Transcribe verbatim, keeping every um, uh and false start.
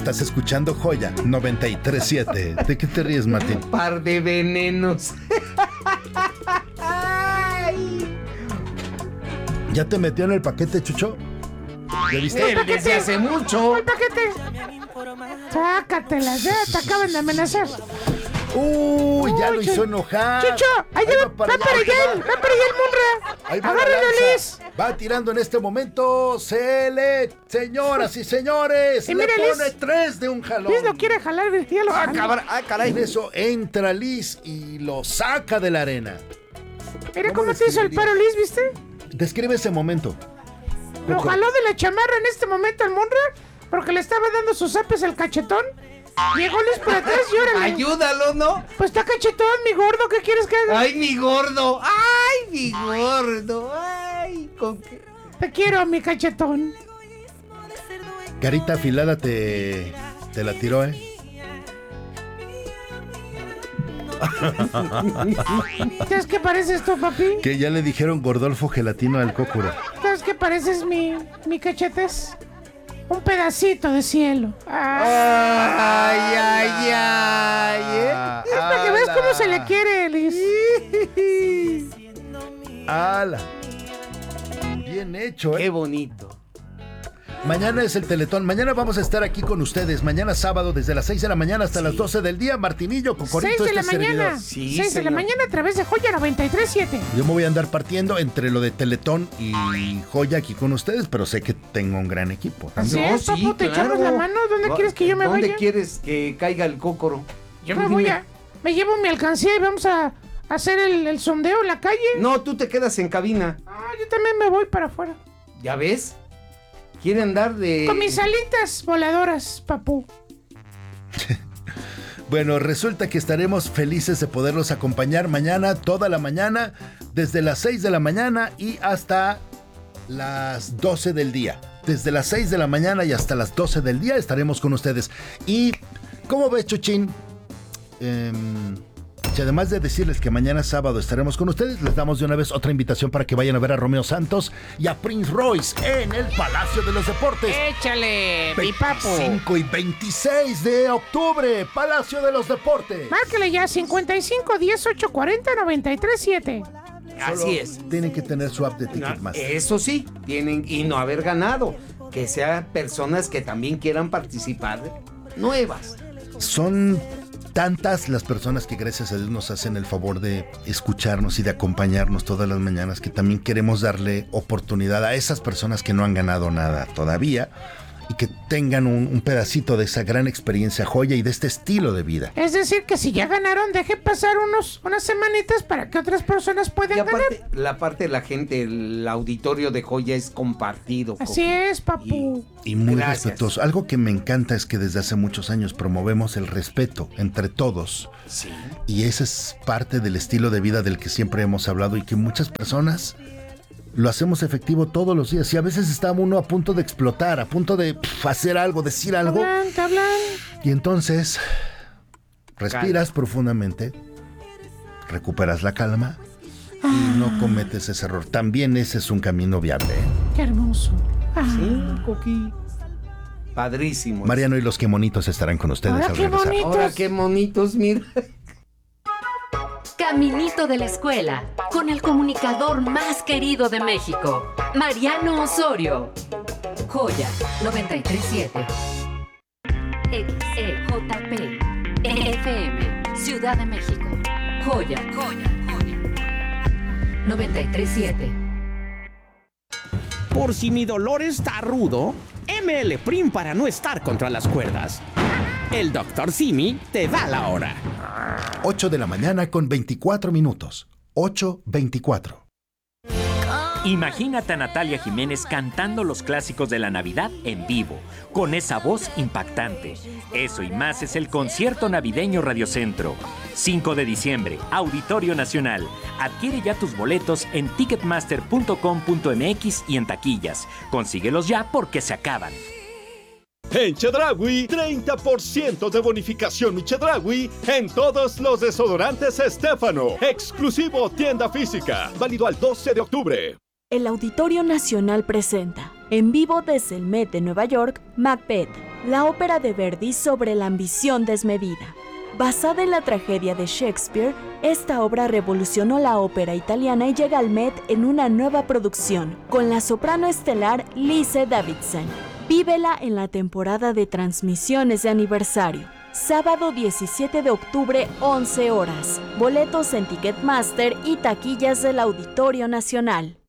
Estás escuchando Joya noventa y tres punto siete. ¿De qué te ríes, Martín? Par de venenos. ¿Ya te metió en el paquete, Chucho? ¿Ya viste? El desde hace mucho. El paquete. Sácatelas, ya te acaban de amenazar. Uy, ya Uy, lo hizo enojar. Chucho, allá va, va para allá, va para allá el Munra. Ahí va la Agárralo, lanza. Liz. Va tirando en este momento. Se le, señoras y señores, Y le mira, pone Liz. tres de un jalón. Liz lo quiere jalar, ya lo Ah, jaló. cabra- ah, caray. En eso entra Liz y lo saca de la arena. Mira ¿Cómo cómo te hizo el describirías? paro, Liz, ¿viste? Describe ese momento. Lo Coco. jaló de la chamarra en este momento al Munra porque le estaba dando sus zapes al cachetón. Llegó Liz por atrás y órale. Ayúdalo, ¿no? Pues está cachetón, mi gordo, ¿qué quieres que haga? Ay, mi gordo. Ay, mi gordo. Ay, con qué. Te quiero, mi cachetón. Carita afilada te, te la tiró, ¿eh? ¿Sabes qué pareces tú, papi? Que ya le dijeron Gordolfo Gelatino al Cócura. ¿Sabes qué pareces mi, mi cachetes? Un pedacito de cielo. Ah, Ay, ay, ay. ¿eh? es para que veas cómo se le quiere, Liz. ¡Hala! Bien hecho, Qué ¿eh? bonito. Mañana es el Teletón. Mañana vamos a estar aquí con ustedes. Mañana sábado desde las seis de la mañana hasta las doce del día. Martinillo, Cocorito, seis de la este mañana. servidor. Sí, seis de la señor. mañana a través de Joya noventa y tres punto siete. Yo me voy a andar partiendo entre lo de Teletón y Joya aquí con ustedes, pero sé que tengo un gran equipo. Así también. es, papu, te echamos la mano. ¿Dónde No, quieres que yo me ¿Dónde vaya? quieres que caiga el cócoro? Yo me voy a... Me llevo mi alcancía y vamos a hacer el, el sondeo en la calle. No, tú te quedas en cabina. Ah, yo también me voy para afuera. ¿Ya ves? Quiere andar de... Con mis alitas voladoras, papu. Bueno, resulta que estaremos felices de poderlos acompañar mañana, toda la mañana, desde las seis de la mañana y hasta las doce del día. Desde las seis de la mañana y hasta las doce del día estaremos con ustedes. Y, ¿cómo ves, Chuchín? Eh, si además de decirles que mañana sábado estaremos con ustedes, les damos de una vez otra invitación para que vayan a ver a Romeo Santos y a Prince Royce en el Palacio de los Deportes. Échale, mi papu. veinticinco y veintiséis de octubre, Palacio de los Deportes. Márquele ya cincuenta y cinco, diez, ocho, cuarenta, noventa y tres, siete. Así es. Tienen que tener su app de No, Ticketmaster. eso sí, tienen y no haber ganado. Que sean personas que también quieran participar, nuevas. Son tantas las personas que gracias a Dios nos hacen el favor de escucharnos y de acompañarnos todas las mañanas, que también queremos darle oportunidad a esas personas que no han ganado nada todavía y que tengan un, un pedacito de esa gran experiencia Joya y de este estilo de vida. Es decir, que si ya ganaron, deje pasar unos, unas semanitas para que otras personas puedan Y aparte, ganar. la parte de la gente, el auditorio de Joya es compartido. Así Coqui. es, papu. Y muy Gracias. respetuoso. Algo que me encanta es que desde hace muchos años promovemos el respeto entre todos. Sí. Y ese es parte del estilo de vida del que siempre hemos hablado y que muchas personas lo hacemos efectivo todos los días. Y a veces está uno a punto de explotar, a punto de pf, hacer algo, decir algo. Te hablan, te hablan. Y entonces respiras profundamente, recuperas la calma y no cometes ese error. También ese es un camino viable. Qué hermoso. Ah. Sí, Coqui. Padrísimo. Mariano y los que monitos estarán con ustedes Ahora al qué regresar. bonito. Ahora qué monitos, mira. Caminito de la escuela, con el comunicador más querido de México, Mariano Osorio. Joya noventa y tres punto siete. X E J P F M, Ciudad de México. Joya, Joya, Joya. noventa y tres punto siete. Por si mi dolor está rudo, M L Prim para no estar contra las cuerdas. El doctor Simi te da la hora. ocho de la mañana con veinticuatro minutos. ocho veinticuatro. Imagínate a Natalia Jiménez cantando los clásicos de la Navidad en vivo, con esa voz impactante. Eso y más es el concierto navideño Radiocentro. cinco de diciembre, Auditorio Nacional. Adquiere ya tus boletos en ticketmaster punto com punto m x y en taquillas. Consíguelos ya porque se acaban. En Chedraui, treinta por ciento de bonificación Chedraui en todos los desodorantes Estéfano. Exclusivo tienda física. Válido al doce de octubre. El Auditorio Nacional presenta, en vivo desde el Met de Nueva York, Macbeth, la ópera de Verdi sobre la ambición desmedida. Basada en la tragedia de Shakespeare, esta obra revolucionó la ópera italiana y llega al Met en una nueva producción, con la soprano estelar Lise Davidsen. Vívela en la temporada de transmisiones de aniversario. Sábado diecisiete de octubre, once horas. Boletos en Ticketmaster y taquillas del Auditorio Nacional.